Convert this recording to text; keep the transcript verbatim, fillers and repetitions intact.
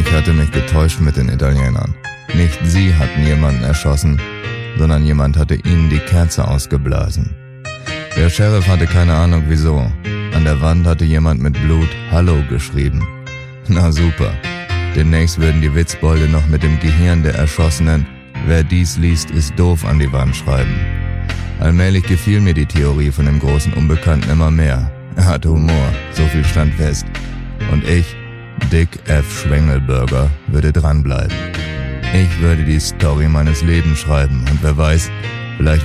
Ich hatte mich getäuscht mit den Italienern. Nicht sie hatten jemanden erschossen, sondern jemand hatte ihnen die Kerze ausgeblasen. Der Sheriff hatte keine Ahnung wieso. An der Wand hatte jemand mit Blut Hallo geschrieben. Na super. Demnächst würden die Witzbolde noch mit dem Gehirn der Erschossenen "Wer dies liest, ist doof" an die Wand schreiben. Allmählich gefiel mir die Theorie von dem großen Unbekannten immer mehr. Er hatte Humor, so viel stand fest. Und ich, Dick F. Schwengelberger, würde dranbleiben. Ich würde die Story meines Lebens schreiben und wer weiß, vielleicht